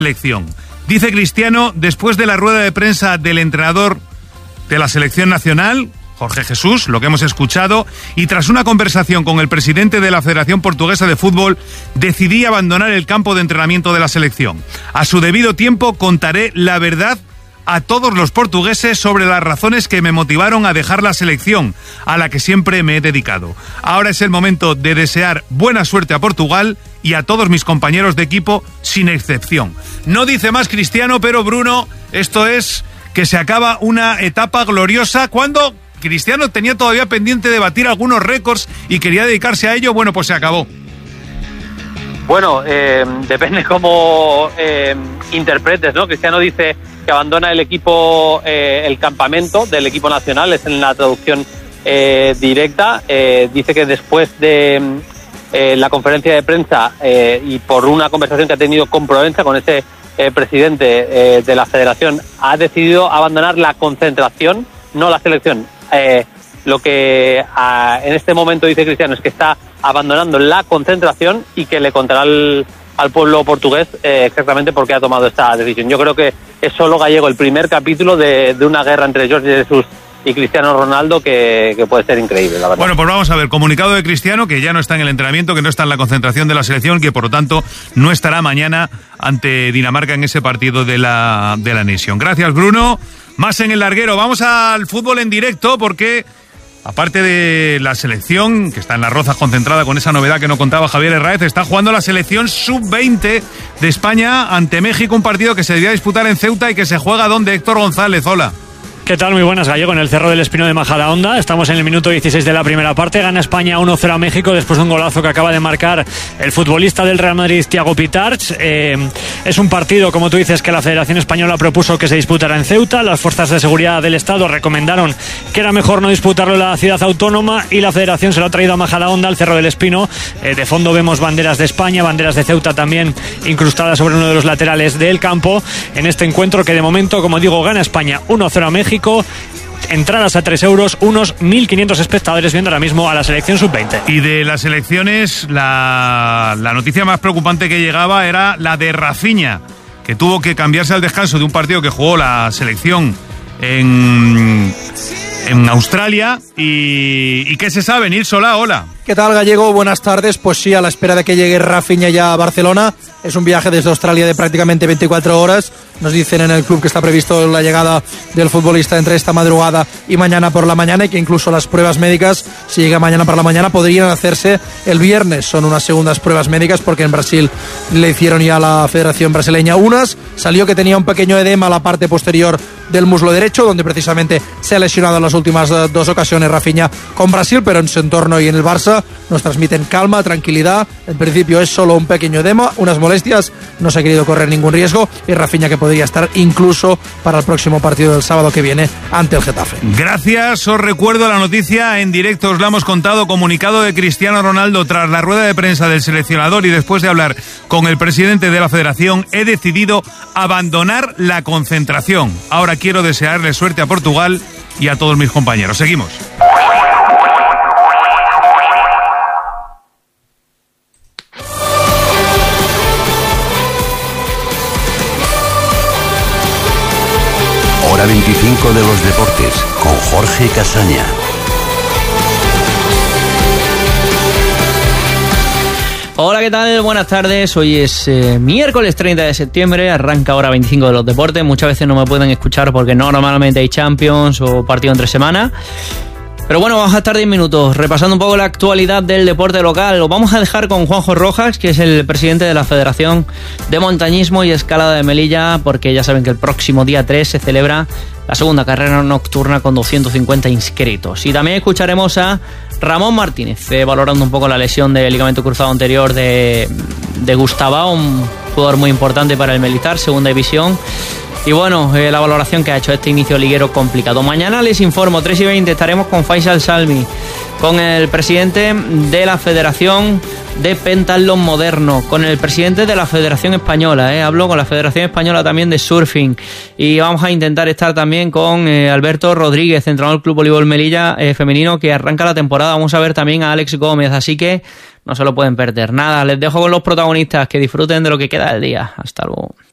selección. Dice Cristiano, después de la rueda de prensa del entrenador de la selección nacional, Jorge Jesús, lo que hemos escuchado, y tras una conversación con el presidente de la Federación Portuguesa de Fútbol, decidí abandonar el campo de entrenamiento de la selección. A su debido tiempo contaré la verdad a todos los portugueses sobre las razones que me motivaron a dejar la selección, a la que siempre me he dedicado. Ahora es el momento de desear buena suerte a Portugal y a todos mis compañeros de equipo, sin excepción. No dice más Cristiano, pero Bruno, esto es que se acaba una etapa gloriosa cuando Cristiano tenía todavía pendiente de batir algunos récords y quería dedicarse a ello. Bueno, pues se acabó. Bueno, depende cómo interpretes, ¿no? Cristiano dice que abandona el equipo, el campamento del equipo nacional, es en la traducción directa. Dice que después de la conferencia de prensa y por una conversación que ha tenido con Provenza, con ese presidente de la federación, ha decidido abandonar la concentración, no la selección. Lo que en este momento dice Cristiano es que está abandonando la concentración y que le contará al pueblo portugués exactamente por qué ha tomado esta decisión. Yo creo que es solo Gallego el primer capítulo de una guerra entre Jorge Jesús y Cristiano Ronaldo que puede ser increíble, la verdad. Bueno, pues vamos a ver, comunicado de Cristiano, que ya no está en el entrenamiento, que no está en la concentración de la selección, que por lo tanto no estará mañana ante Dinamarca en ese partido de la Nation. Gracias, Bruno. Más en el larguero. Vamos al fútbol en directo porque, aparte de la selección, que está en Las Rozas concentrada con esa novedad que no contaba Javier Herráez, está jugando la selección sub-20 de España ante México, un partido que se debía disputar en Ceuta y que se juega donde Héctor González. Hola. ¿Qué tal? Muy buenas, Gallego, en el Cerro del Espino de Majadahonda. Estamos en el minuto 16 de la primera parte. Gana España 1-0 a México después de un golazo que acaba de marcar el futbolista del Real Madrid, Thiago Pitarch. Es un partido, como tú dices, que la Federación Española propuso que se disputara en Ceuta. Las fuerzas de seguridad del Estado recomendaron que era mejor no disputarlo en la ciudad autónoma y la Federación se lo ha traído a Majadahonda, al Cerro del Espino. De fondo vemos banderas de España, banderas de Ceuta también incrustadas sobre uno de los laterales del campo. En este encuentro que de momento, como digo, gana España 1-0 a México. Entradas a 3 euros, unos 1.500 espectadores viendo ahora mismo a la selección sub-20. Y de las selecciones, la noticia más preocupante que llegaba era la de Rafinha, que tuvo que cambiarse al descanso de un partido que jugó la selección en Australia. ¿Y qué se sabe? Nil Solá, hola. ¿Qué tal, Gallego? Buenas tardes. Pues sí, a la espera de que llegue Rafinha ya a Barcelona. Es un viaje desde Australia de prácticamente 24 horas. Nos dicen en el club que está previsto la llegada del futbolista entre esta madrugada y mañana por la mañana, y que incluso las pruebas médicas, si llega mañana por la mañana, podrían hacerse el viernes. Son unas segundas pruebas médicas porque en Brasil le hicieron ya a la Federación Brasileña unas. Salió que tenía un pequeño edema a la parte posterior del muslo derecho, donde precisamente se ha lesionado en las últimas dos ocasiones Rafinha con Brasil, pero en su entorno y en el Barça nos transmiten calma, tranquilidad. En principio es solo un pequeño edema, unas molestias, no se ha querido correr ningún riesgo, y Rafinha que podría estar incluso para el próximo partido del sábado que viene ante el Getafe. Gracias, os recuerdo la noticia en directo, os la hemos contado, comunicado de Cristiano Ronaldo tras la rueda de prensa del seleccionador y después de hablar con el presidente de la federación, he decidido abandonar la concentración. Ahora quiero desearle suerte a Portugal y a todos mis compañeros. Seguimos. Hora 25 de los deportes con Jorge Casaña. Hola, ¿qué tal? Buenas tardes. Hoy es miércoles 30 de septiembre, arranca Hora 25 de los deportes. Muchas veces no me pueden escuchar porque normalmente hay Champions o partido entre semana. Pero bueno, vamos a estar 10 minutos repasando un poco la actualidad del deporte local. Lo vamos a dejar con Juanjo Rojas, que es el presidente de la Federación de Montañismo y Escalada de Melilla, porque ya saben que el próximo día 3 se celebra la segunda carrera nocturna con 250 inscritos. Y también escucharemos a Ramón Martínez, valorando un poco la lesión del ligamento cruzado anterior de Gustavao, un jugador muy importante para el Militar, segunda división. Y bueno, la valoración que ha hecho este inicio liguero complicado. Mañana les informo, 3:20, estaremos con Faisal Salmi, con el presidente de la Federación de Pentatlón Moderno, con el presidente de la Federación Española, hablo con la Federación Española también de Surfing, y vamos a intentar estar también con Alberto Rodríguez, entrenador del Club Voleibol Melilla femenino, que arranca la temporada. Vamos a ver también a Alex Gómez, así que no se lo pueden perder. Nada, les dejo con los protagonistas, que disfruten de lo que queda del día. Hasta luego.